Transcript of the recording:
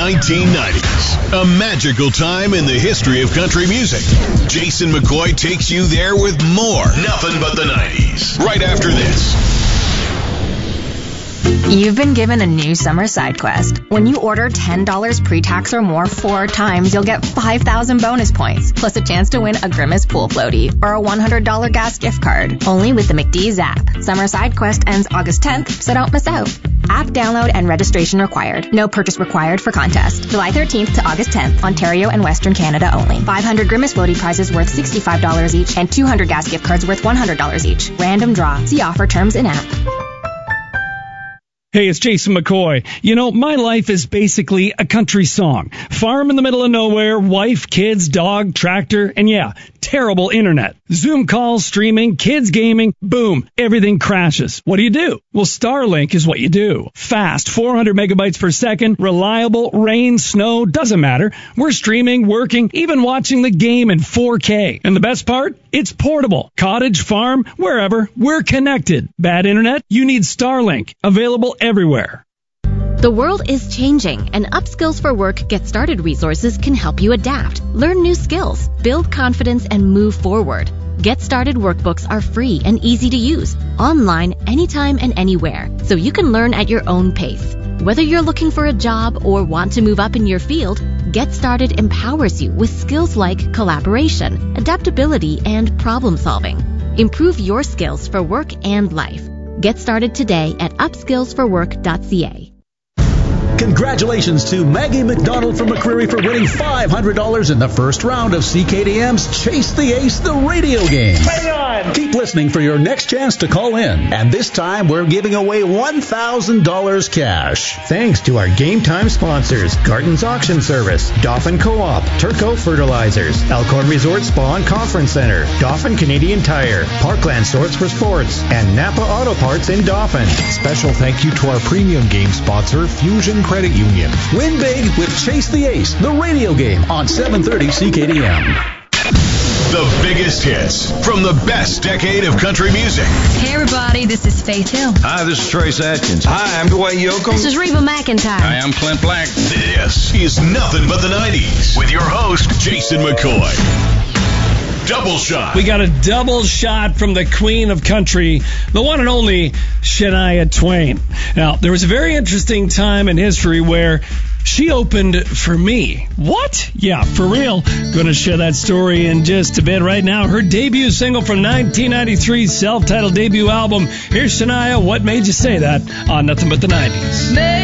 1990s, a magical time in the history of country music. Jason McCoy takes you there with more Nothing But the 90s. Right after this. You've been given a new summer side quest. When you order $10 pre-tax or more 4 times, you'll get 5,000 bonus points, plus a chance to win a Grimace pool floaty or a $100 gas gift card. Only with the McDee's app. Summer side quest ends August 10th, so don't miss out. App download and registration required. No purchase required for contest. July 13th to August 10th, Ontario and Western Canada only. 500 Grimace floaty prizes worth $65 each and 200 gas gift cards worth $100 each. Random draw. See offer terms in app. Hey, it's Jason McCoy. You know, my life is basically a country song. Farm in the middle of nowhere, wife, kids, dog, tractor, and yeah, terrible internet. Zoom calls, streaming, kids gaming, boom, everything crashes. What do? Well, Starlink is what you do. Fast, 400 megabytes per second, reliable, rain, snow, doesn't matter. We're streaming, working, even watching the game in 4K. And the best part? It's portable. Cottage, farm, wherever, we're connected. Bad internet? You need Starlink. Available everywhere. The world is changing, and Upskills for Work Get Started resources can help you adapt, learn new skills, build confidence, and move forward. Get Started workbooks are free and easy to use, online, anytime and anywhere, so you can learn at your own pace. Whether you're looking for a job or want to move up in your field, Get Started empowers you with skills like collaboration, adaptability, and problem solving. Improve your skills for work and life. Get started today at upskillsforwork.ca. Congratulations to Maggie McDonald from McCreary for winning $500 in the first round of CKDM's Chase the Ace, the radio game. Hang on! Keep listening for your next chance to call in. And this time, we're giving away $1,000 cash. Thanks to our game time sponsors, Garden's Auction Service, Dauphin Co-op, Turco Fertilizers, Elkhorn Resort Spa and Conference Center, Dauphin Canadian Tire, Parkland Sorts for Sports, and Napa Auto Parts in Dauphin. Special thank you to our premium game sponsor, Fusion Credit Union. Win big with Chase the Ace, the radio game on 730 CKDM. The biggest hits from the best decade of country music. Hey everybody, this is Faith Hill. Hi, this is Trace Atkins. Hi, I'm Dwight Yoakam. This is Reba McEntire. Hi, I'm Clint Black. This is Nothing But the 90s with your host, Jason McCoy. Double shot. We got a double shot from the queen of country, the one and only Shania Twain. Now, there was a very interesting time in history where she opened for me. What? Yeah, for real. Going to share that story in just a bit. Right now, her debut single from 1993's self-titled debut album. Here's Shania, What Made You Say That, on Nothing But the 90s.